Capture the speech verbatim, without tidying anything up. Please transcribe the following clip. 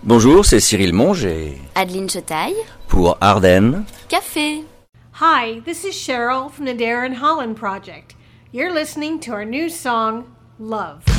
Bonjour, c'est Cyril Monge et Adeline Chetaille pour Ardennes Café. Hi, this is Cheryl from the Darren Holland Project. You're listening to our new song, Love.